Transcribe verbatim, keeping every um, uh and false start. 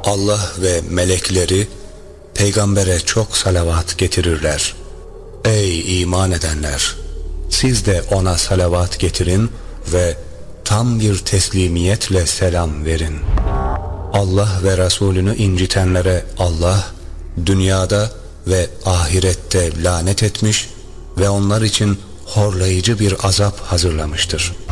Allah ve melekleri peygambere çok salavat getirirler. Ey iman edenler! Siz de ona salavat getirin ve tam bir teslimiyetle selam verin. Allah ve Resulünü incitenlere Allah dünyada ve ahirette lanet etmiş ve onlar için horlayıcı bir azap hazırlamıştır.